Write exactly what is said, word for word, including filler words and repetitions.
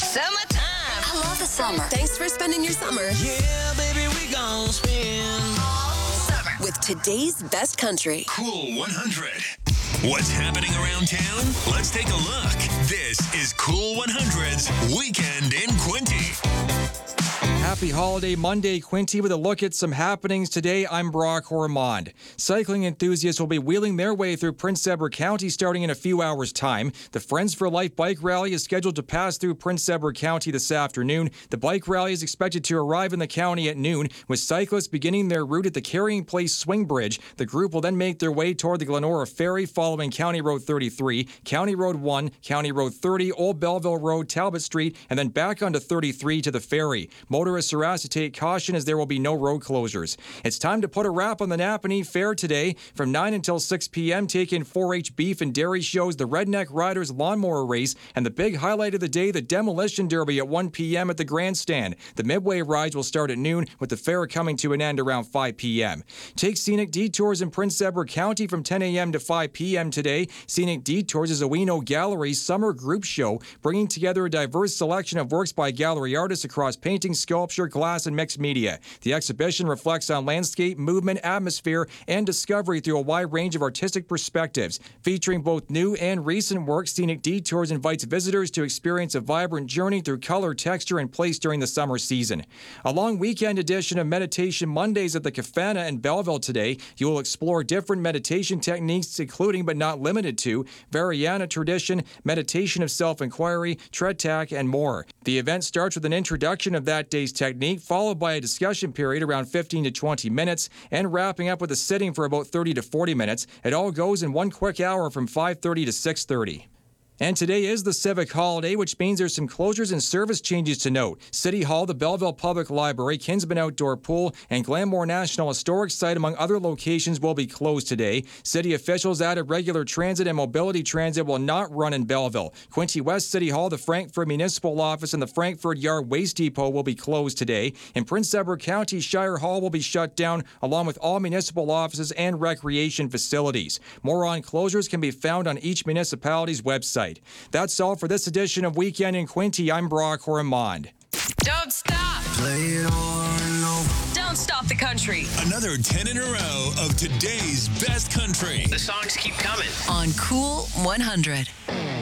Summertime. I love the summer. Thanks for spending your summer. Yeah, baby, we gon' spend all summer with today's best country. Cool one hundred. What's happening around town? Let's take a look. This is Cool one hundred's Weekend in Quinty. Happy Holiday Monday, Quinty, with a look at some happenings today. I'm Brock Ormond. Cycling enthusiasts will be wheeling their way through Prince Edward County starting in a few hours' time. The Friends for Life bike rally is scheduled to pass through Prince Edward County this afternoon. The bike rally is expected to arrive in the county at noon, with cyclists beginning their route at the Carrying Place Swing Bridge. The group will then make their way toward the Glenora Ferry, following County Road thirty-three, County Road one, County Road thirty, Old Belleville Road, Talbot Street, and then back onto thirty-three to the ferry. Motorists are asked to take caution as there will be no road closures. It's time to put a wrap on the Napanee Fair today. From nine until six p.m., take in four H beef and dairy shows, the Redneck Riders Lawnmower Race, and the big highlight of the day, the Demolition Derby at one p.m. at the Grandstand. The Midway rides will start at noon, with the fair coming to an end around five p.m. Take scenic detours in Prince Edward County from ten a.m. to five p.m. today. Scenic Detours is a Weno Gallery's summer group show, bringing together a diverse selection of works by gallery artists across painting, sculpture, glass, and mixed media. The exhibition reflects on landscape, movement, atmosphere, and discovery through a wide range of artistic perspectives. Featuring both new and recent works, Scenic Detours invites visitors to experience a vibrant journey through color, texture, and place during the summer season. A long weekend edition of Meditation Mondays at the Cafana in Belleville today. You will explore different meditation techniques, including but not limited to Vajrayana tradition, meditation of self-inquiry, Tretak, and more. The event starts with an introduction of that day's technique, followed by a discussion period around fifteen to twenty minutes, and wrapping up with a sitting for about thirty to forty minutes. It all goes in one quick hour from five thirty to six thirty. And today is the civic holiday, which means there's some closures and service changes to note. City Hall, the Belleville Public Library, Kinsman Outdoor Pool, and Glenmore National Historic Site, among other locations, will be closed today. City officials added regular transit and mobility transit will not run in Belleville. Quinty West City Hall, the Frankfort Municipal Office, and the Frankfort Yard Waste Depot will be closed today. In Prince Edward County, Shire Hall will be shut down, along with all municipal offices and recreation facilities. More on closures can be found on each municipality's website. That's all for this edition of Weekend in Quinty. I'm Brock Ormond. Don't stop. Play it over and over. Don't stop the country. Another ten in a row of today's best country. The songs keep coming. On Cool one hundred.